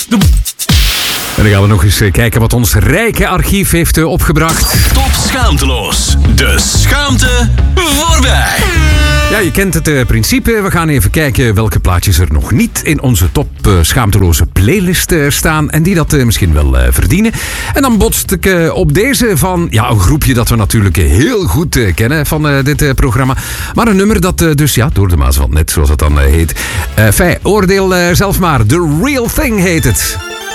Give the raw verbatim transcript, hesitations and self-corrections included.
De... En dan gaan we nog eens kijken wat ons rijke archief heeft opgebracht. Top schaamteloos. De schaamte voorbij. Ja, je kent het uh, principe. We gaan even kijken welke plaatjes er nog niet in onze top uh, schaamteloze playlist uh, staan. En die dat uh, misschien wel uh, verdienen. En dan botst ik uh, op deze van ja, een groepje dat we natuurlijk heel goed uh, kennen van uh, dit uh, programma. Maar een nummer dat uh, dus ja, door de maas van net zoals het dan uh, heet. Uh, fijn, oordeel uh, zelf maar. The Real Thing heet het.